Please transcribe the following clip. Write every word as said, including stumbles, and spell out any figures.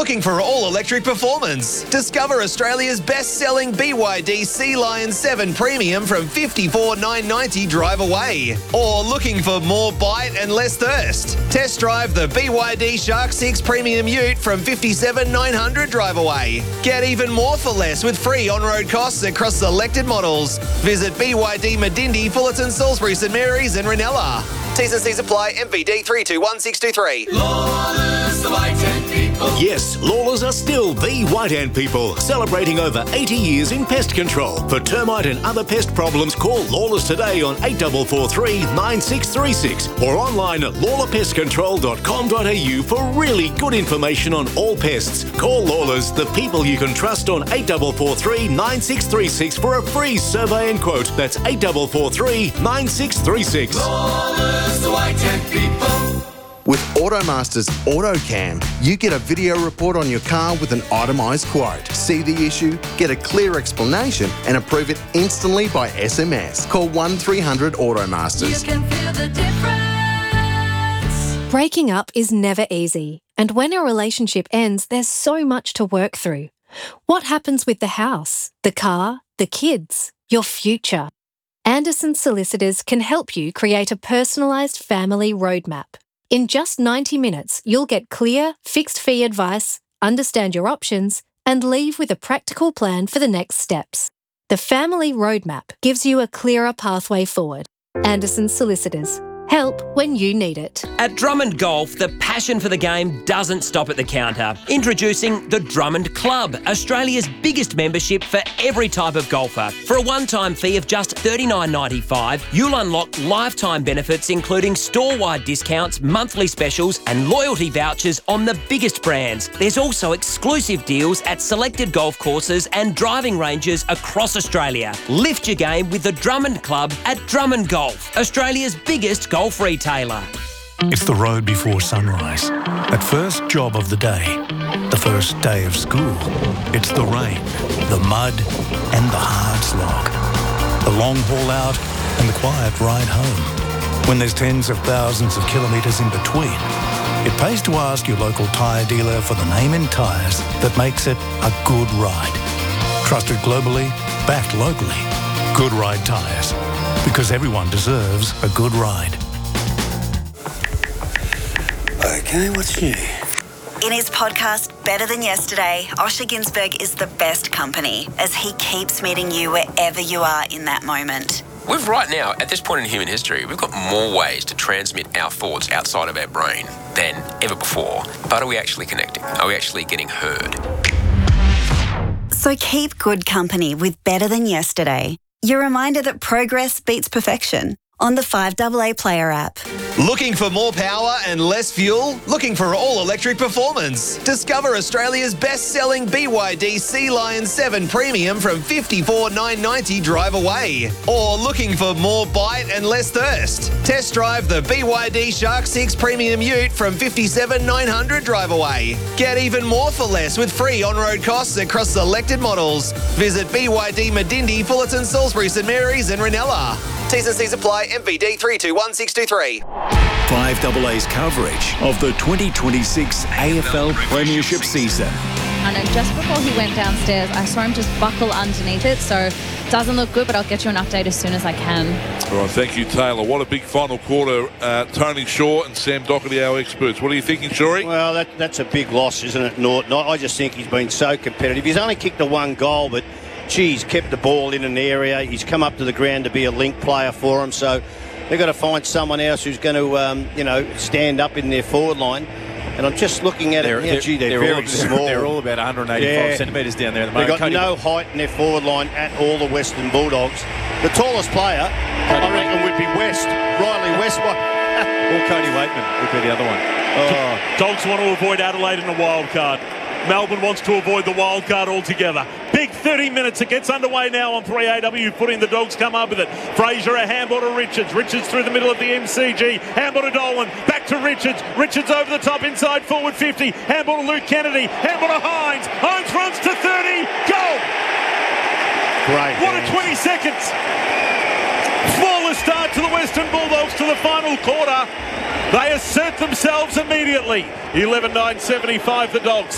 looking for all-electric performance? Discover Australia's best-selling B Y D Sea Lion seven Premium from fifty-four thousand nine hundred ninety dollars drive away. Or looking for more bite and less thirst? Test drive the B Y D Shark six Premium Ute from fifty-seven thousand nine hundred dollars drive away. Get even more for less with free on-road costs across selected models. Visit B Y D Medindi, Fullerton, Salisbury, St Mary's and Ranella. T's and C's apply. M V D three two one six two three. Lawless, the White Ant People. Yes, Lawless are still the White Ant People, celebrating over eighty years in pest control. For termite and other pest problems, call Lawless today on eight four four three nine six three six or online at lawler pest control dot com dot a u for really good information on all pests. Call Lawless, the people you can trust, on eight four four three nine six three six for a free survey and quote. That's eight four four three nine six three six. Lawless, the White Ant People. With Automaster's AutoCam, you get a video report on your car with an itemised quote. See the issue, get a clear explanation and approve it instantly by S M S. Call one three hundred Automasters. You can feel the difference. Breaking up is never easy, and when a relationship ends, there's so much to work through. What happens with the house, the car, the kids, your future? Anderson Solicitors can help you create a personalised family roadmap. In just ninety minutes, you'll get clear, fixed-fee advice, understand your options, and leave with a practical plan for the next steps. The Family Roadmap gives you a clearer pathway forward. Anderson Solicitors. Help when you need it. At Drummond Golf, the passion for the game doesn't stop at the counter. Introducing the Drummond Club, Australia's biggest membership for every type of golfer. For a one-time fee of just thirty-nine ninety-five, you'll unlock lifetime benefits including store-wide discounts, monthly specials and loyalty vouchers on the biggest brands. There's also exclusive deals at selected golf courses and driving ranges across Australia. Lift your game with the Drummond Club at Drummond Golf, Australia's biggest golf Golf retailer. It's the road before sunrise. That first job of the day. The first day of school. It's the rain, the mud, and the hard slog. The long haul out and the quiet ride home. When there's tens of thousands of kilometres in between, it pays to ask your local tyre dealer for the name in tyres that makes it a good ride. Trusted globally, backed locally. Good Ride Tyres. Because everyone deserves a good ride. Okay, what's new? In his podcast, Better Than Yesterday, Osher Ginsberg is the best company as he keeps meeting you wherever you are in that moment. We've right now, at this point in human history, we've got more ways to transmit our thoughts outside of our brain than ever before. But are we actually connecting? Are we actually getting heard? So keep good company with Better Than Yesterday. Your reminder that progress beats perfection on the five A A Player app. Looking for more power and less fuel? Looking for all-electric performance? Discover Australia's best-selling B Y D Sea Lion seven Premium from fifty-four thousand nine hundred ninety dollars drive away. Or looking for more bite and less thirst? Test drive the B Y D Shark six Premium Ute from fifty-seven thousand nine hundred dollars drive away. Get even more for less with free on-road costs across selected models. Visit B Y D Medindi, Fullerton, Salisbury, St Mary's and Ranella. T's and C's apply. M V D three two one six two three. five A A's coverage of the twenty twenty-six A F L Premiership season. And then just before he went downstairs, I saw him just buckle underneath it, so it doesn't look good, but I'll get you an update as soon as I can. All right, thank you, Taylor. What a big final quarter. Uh, Tony Shaw and Sam Doherty, our experts. What are you thinking, Shorey? Well, that, that's a big loss, isn't it, Norton? I just think he's been so competitive. He's only kicked the one goal, but geez, kept the ball in an area. He's come up to the ground to be a link player for him, so they've got to find someone else who's going to, um, you know, stand up in their forward line. And I'm just looking at they're, it. Yeah, gee, they're, they're very all, small. They're all about one hundred eighty-five yeah. centimetres down there at the moment. They've got Cody no height in their forward line at all, the Western Bulldogs. The tallest player, Cody I reckon, would be West, Riley West. Or Cody Waitman would be the other one. Oh. Dogs want to avoid Adelaide in the wild card. Melbourne wants to avoid the wild card altogether. Big thirty minutes. It gets underway now on three A W. Putting the Dogs come up with it. Fraser a handball to Richards. Richards through the middle of the M C G. Handball to Dolan. Back to Richards. Richards over the top inside forward fifty. Handball to Luke Kennedy. Handball to Hines. Hines runs to thirty. Goal! Great. What a twenty seconds. Flawless start to the Western Bulldogs to the final quarter. They assert themselves immediately. eleven nine seventy-five the Dogs.